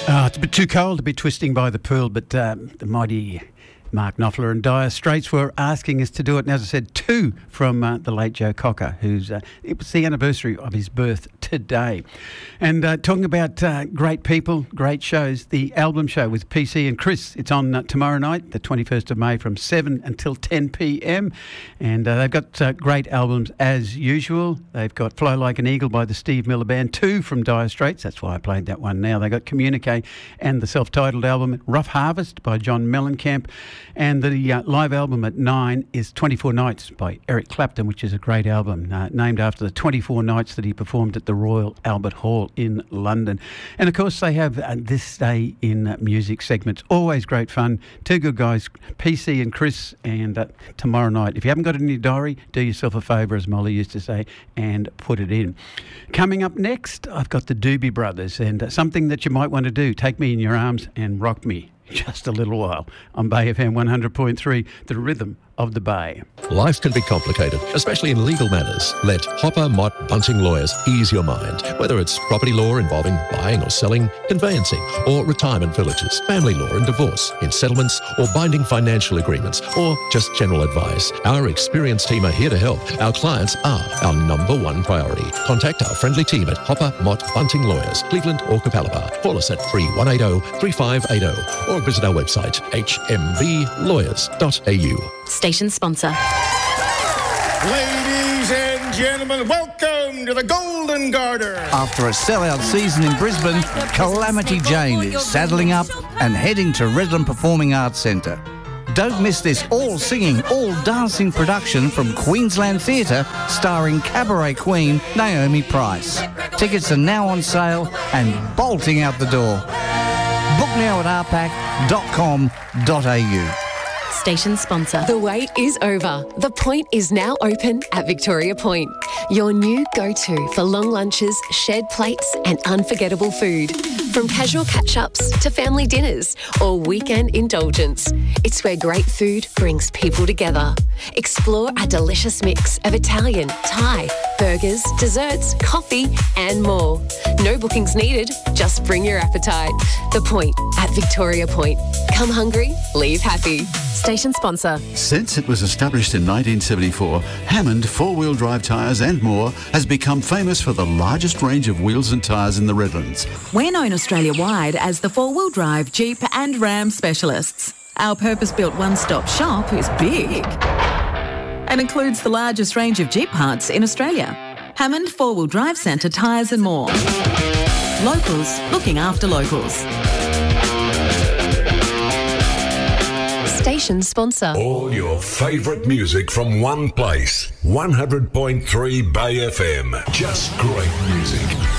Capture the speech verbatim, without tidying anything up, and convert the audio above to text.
Oh, it's a bit too cold to be twisting by the pool, but um, the mighty Mark Knopfler and Dire Straits were asking us to do it. And as I said, two from uh, the late Joe Cocker, who's uh, it was the anniversary of his birth today. And uh, talking about uh, great people, great shows, the album show with P C and Chris. It's on uh, tomorrow night, the twenty-first of May, from seven until ten p.m. And uh, they've got uh, great albums as usual. They've got Fly Like an Eagle by the Steve Miller Band, two from Dire Straits. That's why I played that one now. They got Communique and the self-titled album Rough Harvest by John Mellencamp. And the uh, live album at nine is twenty-four Nights by Eric Clapton, which is a great album, uh, named after the twenty-four nights that he performed at the Royal Albert Hall in London. And of course, they have uh, This Day in uh, Music segments. Always great fun. Two good guys, P C and Chris, and uh, tomorrow night. If you haven't got it in your diary, do yourself a favour, as Molly used to say, and put it in. Coming up next, I've got the Doobie Brothers, and uh, something that you might want to do. Take me in your arms and rock me just a little while on Bay F M one hundred point three, the rhythm of the Bay. Life can be complicated, especially in legal matters. Let Hopper Mott Bunting Lawyers ease your mind. Whether it's property law involving buying or selling, conveyancing, or retirement villages, family law and divorce, in settlements or binding financial agreements, or just general advice, our experienced team are here to help. Our clients are our number one priority. Contact our friendly team at Hopper Mott Bunting Lawyers, Cleveland or Capalaba. Call us at three one eight zero, three five eight zero or visit our website h m v lawyers dot a u. Station sponsor. Ladies and gentlemen, welcome to the Golden Garter. After a sellout season in Brisbane, Calamity Jane is saddling up and heading to Redland Performing Arts Centre. Don't miss this all-singing, all-dancing production from Queensland Theatre starring cabaret queen Naomi Price. Tickets are now on sale and bolting out the door. Book now at r pac dot com dot a u. Station sponsor. The wait is over. The Point is now open at Victoria Point. Your new go-to for long lunches, shared plates and unforgettable food. From casual catch-ups to family dinners or weekend indulgence, it's where great food brings people together. Explore a delicious mix of Italian, Thai, burgers, desserts, coffee and more. No bookings needed, just bring your appetite. The Point at Victoria Point. Come hungry, leave happy. Station sponsor. Since it was established in nineteen seventy-four, Hammond four-wheel drive tyres and more has become famous for the largest range of wheels and tyres in the Redlands. We're known Australia-wide as the four-wheel drive, Jeep and Ram specialists. Our purpose-built one-stop shop is big and includes the largest range of Jeep parts in Australia. Hammond Four-Wheel Drive Centre tyres and more. Locals looking after locals. Station sponsor. All your favourite music from one place. one hundred point three Bay F M. Just great music.